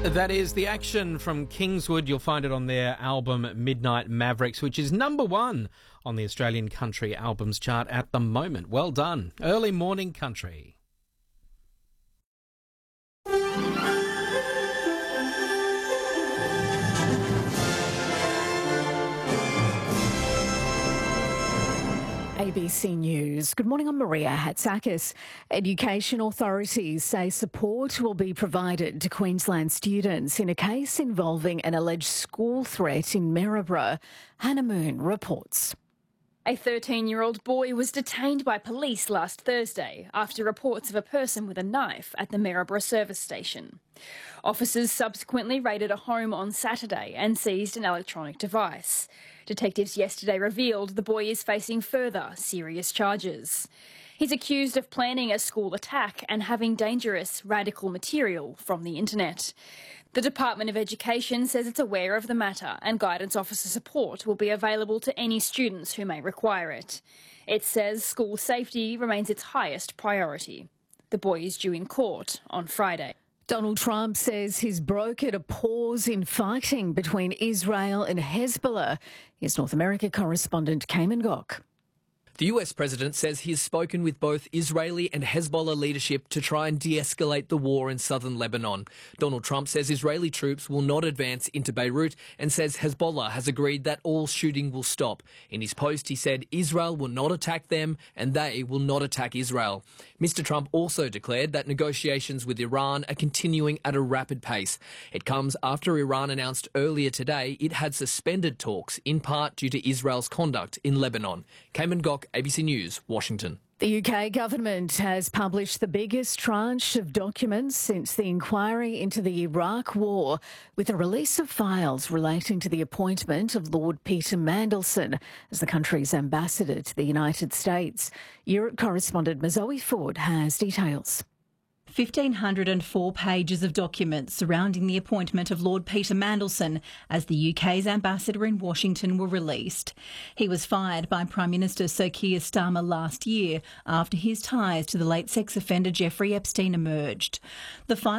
That is The Action from Kingswood. You'll find it on their album Midnight Mavericks, which is number one on the Australian country albums chart at the moment. Well done. Early morning country. ABC News. Good morning, I'm Maria Hatzakis. Education authorities say support will be provided to Queensland students in a case involving an alleged school threat in Maryborough. Hannah Moon reports. A 13-year-old boy was detained by police last Thursday after reports of a person with a knife at the Maryborough service station. Officers subsequently raided a home on Saturday and seized an electronic device. Detectives yesterday revealed the boy is facing further serious charges. He's accused of planning a school attack and having dangerous, radical material from the internet. The Department of Education says it's aware of the matter and guidance officer support will be available to any students who may require it. It says school safety remains its highest priority. The boy is due in court on Friday. Donald Trump says he's brokered a pause in fighting between Israel and Hezbollah. Here's North America correspondent Cayman Gok. The US president says he has spoken with both Israeli and Hezbollah leadership to try and de-escalate the war in southern Lebanon. Donald Trump says Israeli troops will not advance into Beirut and says Hezbollah has agreed that all shooting will stop. In his post, he said Israel will not attack them and they will not attack Israel. Mr. Trump also declared that negotiations with Iran are continuing at a rapid pace. It comes after Iran announced earlier today it had suspended talks, in part due to Israel's conduct in Lebanon. Cayman Gok, ABC News, Washington. The UK government has published the biggest tranche of documents since the inquiry into the Iraq War, with a release of files relating to the appointment of Lord Peter Mandelson as the country's ambassador to the United States. Europe correspondent Mazoe Ford has details. 1,504 pages of documents surrounding the appointment of Lord Peter Mandelson as the UK's ambassador in Washington were released. He was fired by Prime Minister Sir Keir Starmer last year after his ties to the late sex offender Jeffrey Epstein emerged. The